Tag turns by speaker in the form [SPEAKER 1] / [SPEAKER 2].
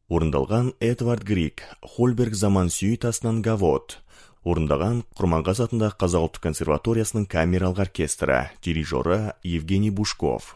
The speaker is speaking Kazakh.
[SPEAKER 1] Орындалған Эдвард Грик, Хольберг заман сүйі тасынан Гавот. Орындаған Құрманғазы атындағы Қазақ ұлттық консерваториясының камералық оркестрі, дирижері Евгений Бушков.